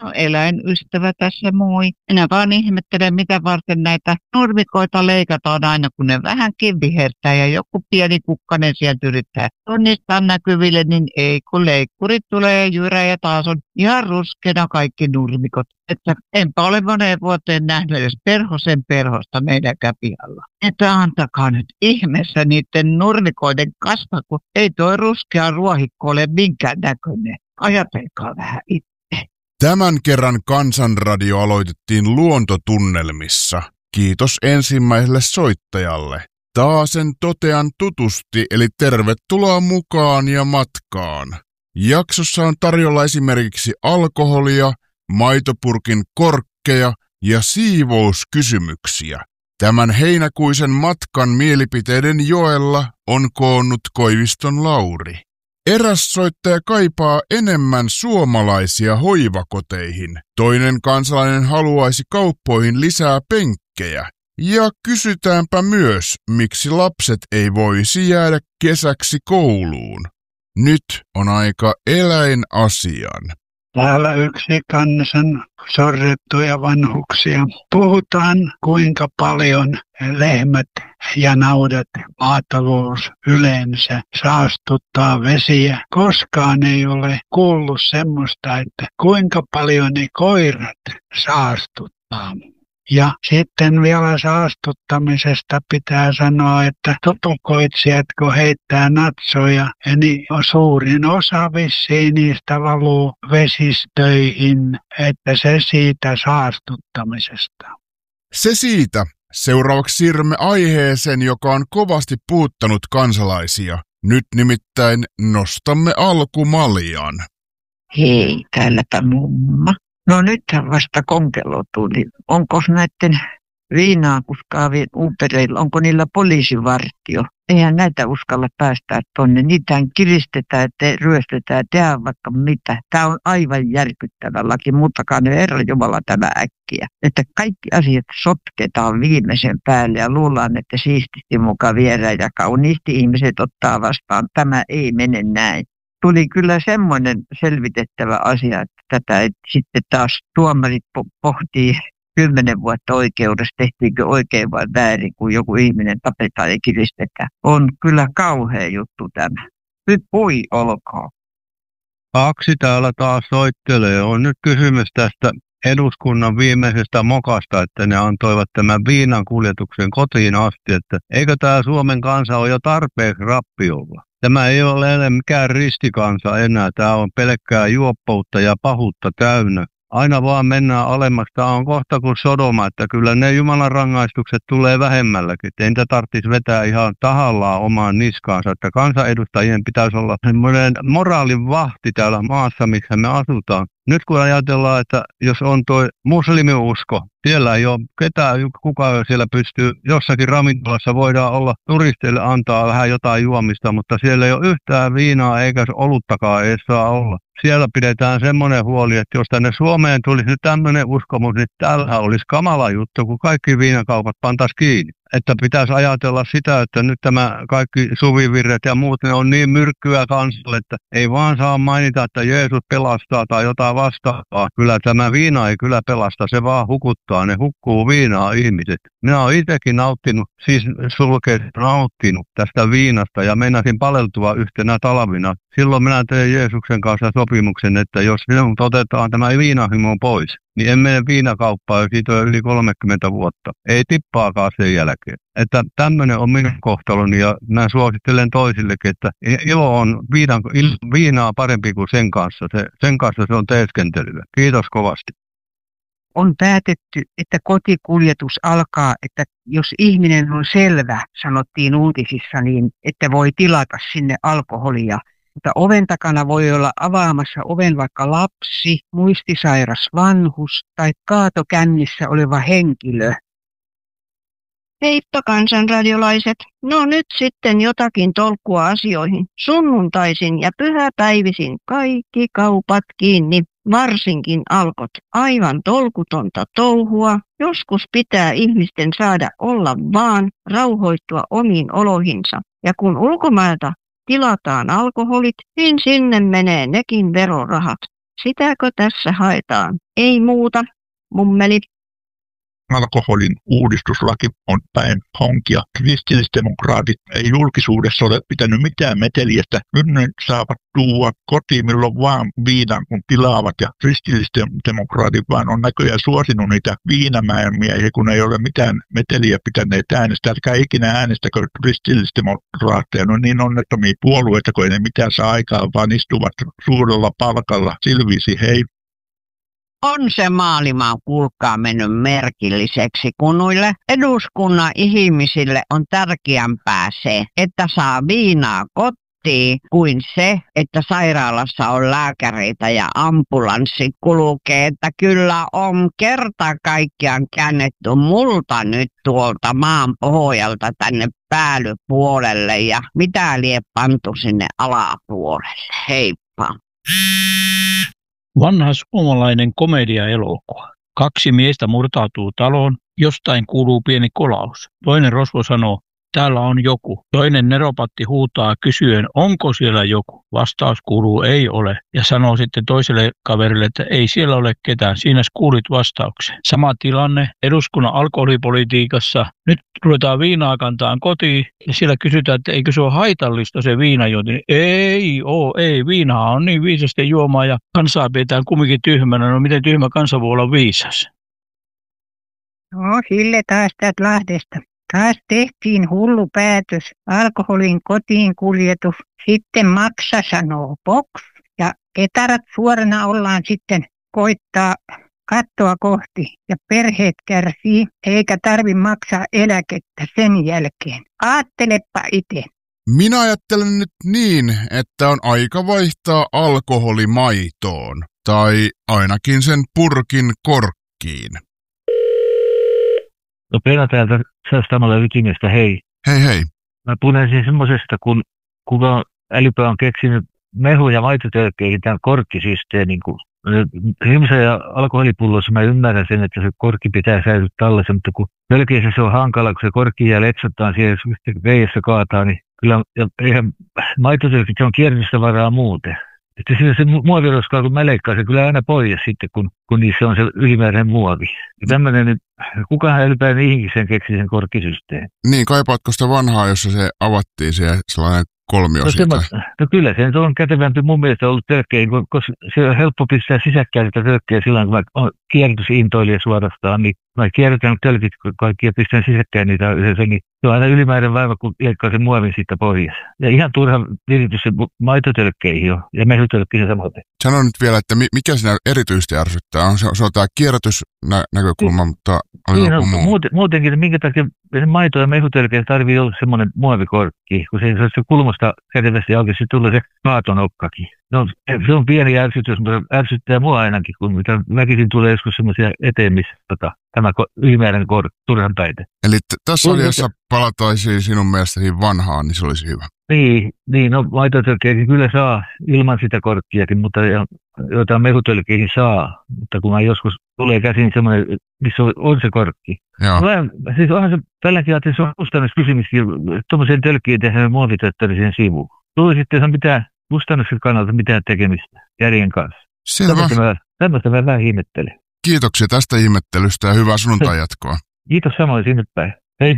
eläinystävä tässä moi. Minä vaan ihmettelen, mitä varten näitä nurmikoita leikataan aina, kun ne vähänkin vihertää ja joku pieni kukkanen sieltä yrittää tunnistaa näkyville, niin ei, kun leikkurit tulee jyrä ja taas on ihan ruskeana kaikki nurmikot. Että enpä ole moneen vuoteen nähnyt edes perhosen perhosta meidänkään pihalla. Että antakaa nyt ihmeessä niiden nurmikoiden kasvaa, kun ei toi ruskea ruohikko ole minkään näköinen. Ajatelkaa vähän itse. Tämän kerran Kansanradio aloitettiin luontotunnelmissa. Kiitos ensimmäiselle soittajalle. Taasen totean tutusti, eli tervetuloa mukaan ja matkaan. Jaksossa on tarjolla esimerkiksi alkoholia, maitopurkin korkkeja ja siivouskysymyksiä. Tämän heinäkuisen matkan mielipiteiden joella on koonnut Koiviston Lauri. Eräs soittaja kaipaa enemmän suomalaisia hoivakoteihin. Toinen kansalainen haluaisi kauppoihin lisää penkkejä. Ja kysytäänpä myös, miksi lapset ei voisi jäädä kesäksi kouluun. Nyt on aika eläinasian. Täällä yksi kansan sorrettuja vanhuksia. Puhutaan, kuinka paljon lehmät ja naudat, maatalous yleensä saastuttaa vesiä. Koskaan ei ole kuullut semmoista, että kuinka paljon ne koirat saastuttaa. Ja sitten vielä saastuttamisesta pitää sanoa, että tutukoitsijat kun heittää natsoja, niin suurin osa vissiin niistä valuu vesistöihin, että se siitä saastuttamisesta. Se siitä. Seuraavaksi siirrymme aiheeseen, joka on kovasti puhuttanut kansalaisia. Nyt nimittäin nostamme alkumaljan. Hei, täälläpä mumma. No nythän vasta konkelo tuli. Onko näiden viinaa kuskaavien Ubereilla, onko niillä poliisivartio? Eihän näitä uskalla päästää tonne. Niitähän kiristetään, ryöstetään, tehdään vaikka mitä. Tämä on aivan järkyttävä laki, mutta ne Herra Jumala tämä äkkiä. Että kaikki asiat sotketaan viimeisen päälle ja luullaan, että siististi muka viedään ja kauniisti ihmiset ottaa vastaan. Tämä ei mene näin. Tuli kyllä semmoinen selvitettävä asia, että tätä sitten taas tuomarit pohtii 10 vuotta oikeudessa, tehtiinkö oikein vai väärin, kun joku ihminen tapetaan ja kiristetään. On kyllä kauhea juttu tämä. Nyt pui olkoon. Kaksi täällä taas soittelee. On nyt kysymys tästä eduskunnan viimeisestä mokasta, että ne antoivat tämän viinan kuljetuksen kotiin asti, että eikö tämä Suomen kansa ole jo tarpeeksi rappiolla? Tämä ei ole enää mikään ristikansa enää, tämä on pelkkää juoppoutta ja pahuutta täynnä. Aina vaan mennään alemmaksi, tämä on kohta kuin Sodoma, että kyllä ne Jumalan rangaistukset tulee vähemmälläkin. Että ei niitä tarvitsisi vetää ihan tahallaan omaan niskaansa, että kansanedustajien pitäisi olla semmoinen moraalin vahti täällä maassa, missä me asutaan. Nyt kun ajatellaan, että jos on tuo muslimiusko, siellä ei ole ketään, kuka siellä pystyy, jossakin ravintolassa voidaan olla turisteille antaa vähän jotain juomista, mutta siellä ei ole yhtään viinaa eikä oluttakaan ei saa olla. Siellä pidetään semmoinen huoli, että jos tänne Suomeen tulisi nyt tämmöinen uskomus, niin täällä olisi kamala juttu, kun kaikki viinakaupat pantaisiin kiinni. Että pitäisi ajatella sitä, että nyt tämä kaikki suvivirret ja muut, ne on niin myrkkyä kansalle, että ei vaan saa mainita, että Jeesus pelastaa tai jotain vastaavaa. Kyllä tämä viina ei kyllä pelasta, se vaan hukuttaa, ne hukkuu viinaa ihmiset. Minä olen itsekin nauttinut tästä viinasta ja meinasin paleltua yhtenä talvina. Silloin minä tein Jeesuksen kanssa sopimuksen, että jos minut otetaan tämä viinahimo pois, niin en mene viinakauppaan, siitä on yli 30 vuotta. Ei tippaakaan sen jälkeen. Että tämmöinen on minun kohtaloni ja mä suosittelen toisillekin, että ilo on viinaa parempi kuin sen kanssa. Sen kanssa se on teeskentelyä. Kiitos kovasti. On päätetty, että kotikuljetus alkaa, että jos ihminen on selvä, sanottiin uutisissa, niin että voi tilata sinne alkoholia. Mutta oven takana voi olla avaamassa oven vaikka lapsi, muistisairas vanhus tai kaatokännissä oleva henkilö. Heippa kansanradiolaiset. No nyt sitten jotakin tolkkua asioihin. Sunnuntaisin ja pyhäpäivisin kaikki kaupat kiinni, varsinkin Alkot. Aivan tolkutonta touhua. Joskus pitää ihmisten saada olla vaan, rauhoittua omiin oloihinsa. Ja kun ulkomailta tilataan alkoholit, niin sinne menee nekin verorahat. Sitäkö tässä haetaan? Ei muuta, mummeli. Alkoholin uudistuslaki on päin honkia. Kristillisdemokraatit ei julkisuudessa ole pitänyt mitään meteliästä. Nyt ne saavat tuua kotiin milloin vaan viinan, kun tilaavat. Ja kristillisdemokraatit vaan on näköjään suosinut niitä viinamäärmiehiä, kun ei ole mitään meteliä pitäneet äänestää. Älkää ikinä äänestäkö kristillisdemokraatteja. No niin onnettomia puolueita, kun ei ne mitään saa aikaan, vaan istuvat suurella palkalla. Silvisi, hei. On se maailma kuulkaa mennyt merkilliseksi, kun noille eduskunnan ihmisille on tärkeämpää se, että saa viinaa kotiin, kuin se, että sairaalassa on lääkäreitä ja ambulanssi kulkee. Että kyllä on kerta kaikkiaan käännetty multa nyt tuolta maan pohjalta tänne päällypuolelle ja mitä lie pantu sinne alapuolelle. Heippa. Vanha suomalainen komedia-elokuva. 2 miestä murtautuu taloon, jostain kuuluu pieni kolaus. Toinen rosvo sanoo, täällä on joku. Toinen neropatti huutaa kysyen, onko siellä joku. Vastaus kuuluu, ei ole. Ja sanoo sitten toiselle kaverille, että ei siellä ole ketään. Siinä kuulit vastauksen. Sama tilanne eduskunnan alkoholipolitiikassa. Nyt ruvetaan viinaa kantaan kotiin ja siellä kysytään, että eikö se ole haitallista se viinajuonti. Ei, viinaa on niin viisasti juomaa ja kansaa pidetään kumminkin tyhmänä. No miten tyhmä kansa voi olla viisas? No, Hille taas täältä Lahdesta. Taas tehtiin hullu päätös, alkoholin kotiin kuljetus, sitten maksa sanoo box ja ketarat suorana ollaan sitten koittaa kattoa kohti ja perheet kärsii eikä tarvi maksaa eläkettä sen jälkeen. Aattelepa itse. Minä ajattelen nyt niin, että on aika vaihtaa alkoholi maitoon, tai ainakin sen purkin korkkiin. No Pena täältä Sastamalla ytimestä, hei. Hei hei. Mä puhuisin semmoisesta, kun kuka älypää on keksinyt mehu- ja maitotölkkeihin tämän korkkisysteemin. Hymsä ja alkoholipullossa mä ymmärrän sen, että se korkki pitää säilyä tallessa, mutta kun tölkeissä se on hankala, kun se korkki jää letsotaan siellä, jos veijessä kaataa, niin kyllä eihän maitotölkki, se on kierrätystavaraa muuten. Että se muoviroskaa, kun mä leikkaan se kyllä aina pois sitten, kun niissä on se ylimääräinen muovi. Ja tämmöinen nyt, kukahan ylipäätään niihinkin sen keksi sen korkkisysteemin. Niin, kaipaatko sitä vanhaa, jossa se avattiin sellainen kolmio siitä? No kyllä, se on kätevämpi mun mielestä ollut tölkkeihin, koska se on helppo pistää sisäkkäin sitä tölkkeä silloin, kun mä kierrätysintoilija suorastaan, niin mä kierrätän tölkit kaikki ja pistän sisäkkäin niitä yhdessä, niin se on aina ylimääräinen vaiva, kun leikkaa sen muovin siitä pois. Ja ihan turha viritys se maitotölkkeihin jo, ja mehutölkkeihin samoin. Sano nyt vielä, että mikä siinä erityisesti ärsyttää? Se on tämä kierrätysnäkökulma, mutta on joku muu. Muutenkin, minkä takia maito- ja mehutölkkeihin tarvii olla semmoinen muovikorkki, kun se kulmasta kätevästi auki, se tulee se kaatonokkakin. No, se on pieni ärsytys, mutta ärsyttää mua ainakin, kun mitä väkisin tulee joskus semmoisia eteen, missä tämä ylimääräinen turhan taite. Eli tässä asiassa palataisiin sinun mielestäsi vanhaan, niin se olisi hyvä. Niin no maitotölkkeihin kyllä saa ilman sitä korkkiakin, mutta jotain mehutölkkeihin saa. Mutta kun mä joskus tulee käsiin semmoinen, missä on se korkki. Joo. Siis onhan se tälläkin että se on kustannuskysymyskin, tuommoiseen tölkkiin tehdään muovitöttöriseen sivuun. Tuli sitten on mitään kustannuksen kannalta mitään tekemistä järjen kanssa. Selvä. Tämmöistä mä vähän ihmettelen. Kiitoksia tästä ihmettelystä ja hyvää sunnuntai-jatkoa. Kiitos samoin sinne päin. Hei.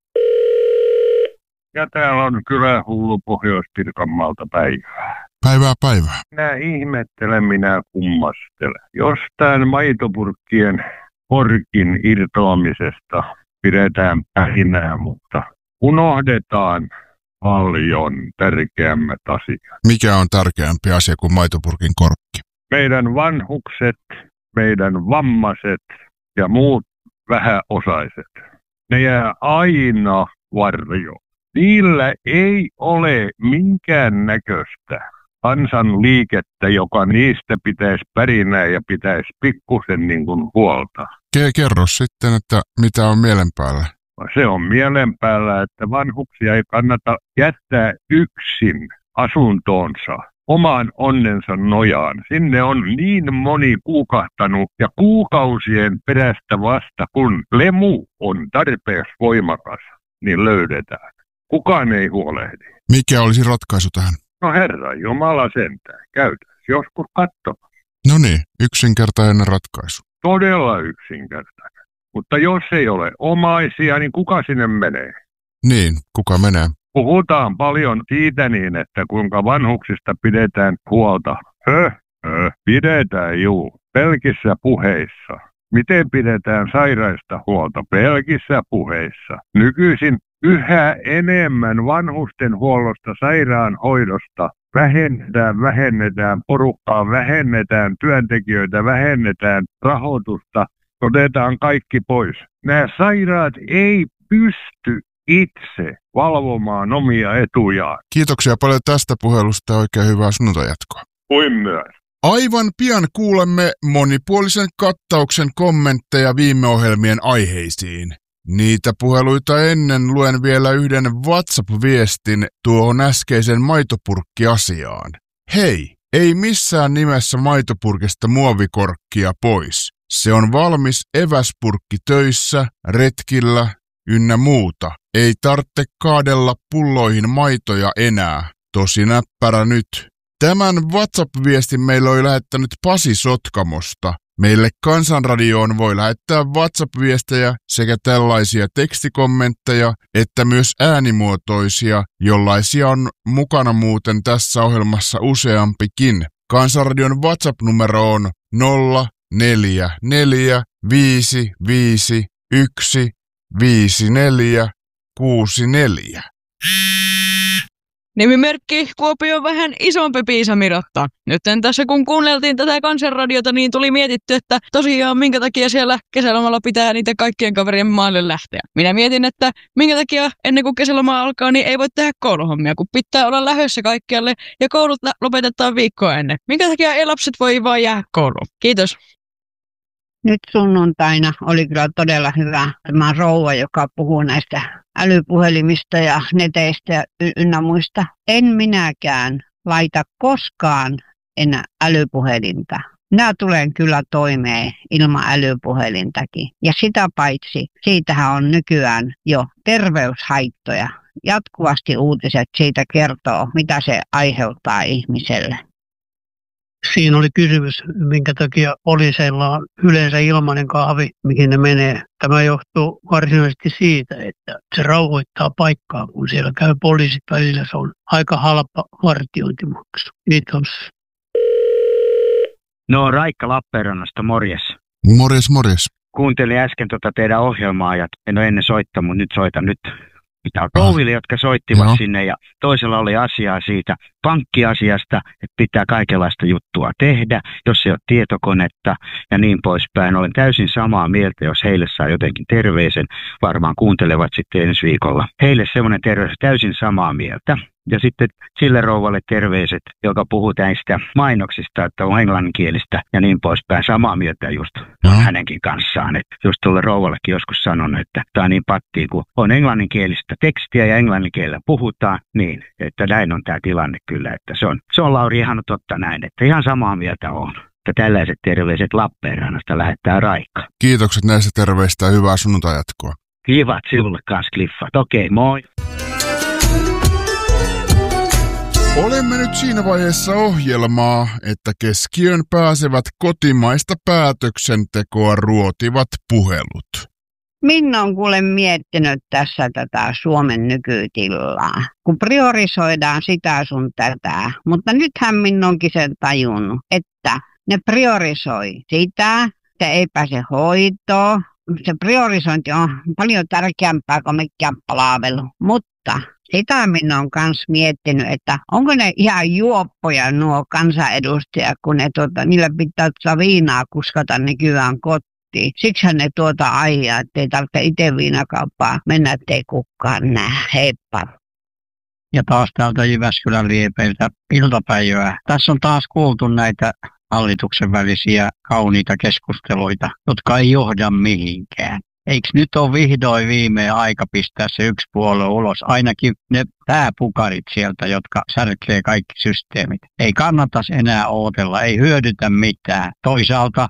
Ja täällä on kylähullu Pohjois-Pirkanmaalta päivää. Päivää. Minä ihmettelen, minä kummastelen. Jostain maitopurkkien korkin irtoamisesta pidetään pähinää, mutta unohdetaan paljon tärkeämmät asiat. Mikä on tärkeämpi asia kuin maitopurkin korkki? Meidän vanhukset, meidän vammaiset ja muut vähäosaiset, ne jää aina varjoon. Niillä ei ole minkään näköistä kansanliikettä, joka niistä pitäisi pärinää ja pitäisi pikkusen niin kuin huolta. Kerro sitten, että mitä on mielen päällä. Se on mielen päällä, että vanhuksia ei kannata jättää yksin asuntoonsa oman onnensa nojaan. Sinne on niin moni kuukahtanut ja kuukausien perästä vasta, kun lemu on tarpeeksi voimakas, niin löydetään. Kukaan ei huolehdi. Mikä olisi ratkaisu tähän? No Herra Jumala sentään, käytäisi joskus katsomassa. No niin, yksinkertainen ratkaisu. Todella yksinkertainen. Mutta jos ei ole omaisia, niin kuka sinne menee? Niin, kuka menee? Puhutaan paljon siitä niin, että kuinka vanhuksista pidetään huolta. Pidetään juu, pelkissä puheissa. Miten pidetään sairaista huolta? Pelkissä puheissa. Nykyisin yhä enemmän vanhusten huollosta, sairaanhoidosta vähennetään porukkaa, vähennetään työntekijöitä, vähennetään rahoitusta, otetaan kaikki pois. Nämä sairaat ei pysty itse valvomaan omia etujaan. Kiitoksia paljon tästä puhelusta ja oikein hyvää sunnuntajatkoa. Kuin myös. Aivan pian kuulemme monipuolisen kattauksen kommentteja viime ohjelmien aiheisiin. Niitä puheluita ennen luen vielä yhden WhatsApp-viestin tuohon äskeisen maitopurkkiasiaan. Hei, ei missään nimessä maitopurkista muovikorkkia pois. Se on valmis eväspurkki töissä, retkillä ynnä muuta. Ei tarvitse kaadella pulloihin maitoja enää. Tosi näppärä nyt. Tämän WhatsApp-viestin meille oli lähettänyt Pasi Sotkamosta. Meille Kansanradioon voi lähettää WhatsApp-viestejä sekä tällaisia tekstikommentteja, että myös äänimuotoisia, jollaisia on mukana muuten tässä ohjelmassa useampikin. Kansanradion WhatsApp-numero on 044 55 1 54 64. Nimimerkki Kuopio vähän isompi Piisa-Miratta. Nyt tässä kun kuunneltiin tätä Kansanradiota, niin tuli mietitty, että tosiaan minkä takia siellä kesälomalla pitää niitä kaikkien kaverien maalle lähteä. Minä mietin, että minkä takia ennen kuin kesäloma alkaa, niin ei voi tehdä kouluhommia, kun pitää olla lähdössä kaikkialle ja koulut lopetetaan viikkoa ennen. Minkä takia ei lapset voi vaan jäädä kouluun? Kiitos. Nyt sunnuntaina oli kyllä todella hyvä tämä rouva, joka puhuu näistä älypuhelimista ja neteistä ja ynnä muista. En minäkään laita koskaan enää älypuhelinta. Minä tulen kyllä toimeen ilman älypuhelintakin. Ja sitä paitsi, siitähän on nykyään jo terveyshaittoja. Jatkuvasti uutiset siitä kertoo, mitä se aiheuttaa ihmiselle. Siinä oli kysymys, minkä takia poliiseilla on yleensä ilmainen kahvi, mihin ne menee. Tämä johtuu varsinaisesti siitä, että se rauhoittaa paikkaa, kun siellä käy poliisit välillä. Se on aika halpa vartiointimaksu. Kiitos. No, Raikka Lappeenrannasta, morjes. Morjes. Kuuntelin äsken teidän ohjelmaa ja en ole ennen soittanut, mutta nyt soitan nyt. Mitä rouville, jotka soittivat sinne ja toisella oli asiaa siitä pankkiasiasta, että pitää kaikenlaista juttua tehdä, jos ei ole tietokonetta ja niin poispäin. Olen täysin samaa mieltä, jos heille saa jotenkin terveisen, varmaan kuuntelevat sitten ensi viikolla. Heille semmoinen terveys, täysin samaa mieltä. Ja sitten sille rouvalle terveiset, joka puhuu näistä mainoksista, että on englanninkielistä ja niin poispäin. Samaa mieltä just hänenkin kanssaan. Että just tuolle rouvallekin joskus sanonut, että tämä on niin pattia, kun on englanninkielistä tekstiä ja englanninkielellä puhutaan, niin että näin on tämä tilanne kyllä. Että se on Lauri ihan totta näin, että ihan samaa mieltä on. Että tällaiset terveiset Lappeenrannasta lähettää Raikka. Kiitokset näistä terveistä ja hyvää sunnuntajatkoa. Kivat sinulle kanssa, Cliffat. Okei, moi. Olemme nyt siinä vaiheessa ohjelmaa, että keskiöön pääsevät kotimaista päätöksentekoa ruotivat puhelut. Minä olen kuule miettinyt tässä tätä Suomen nykytilaa, kun priorisoidaan sitä sun tätä. Mutta nythän minä onkin sen tajunnut, että ne priorisoi sitä, että ei pääse hoitoon. Se priorisointi on paljon tärkeämpää kuin mikään palvelu, mutta sitä minä olen myös miettinyt, että onko ne ihan juoppoja nuo kansanedustajat, kun ne niillä pitää viinaa kuskata nykyään kotiin. Siksihän ne ajaa, ettei tarvitse itse viinakauppaa mennä, ettei kukaan näe. Heippa. Ja taas täältä Jyväskylän liepeiltä iltapäivää. Tässä on taas kuultu näitä hallituksen välisiä kauniita keskusteluita, jotka ei johda mihinkään. Eikö nyt ole vihdoin viimein aika pistää se yksi puolue ulos? Ainakin ne pääpukarit sieltä, jotka särkee kaikki systeemit. Ei kannattaisi enää odotella, ei hyödytä mitään. Toisaalta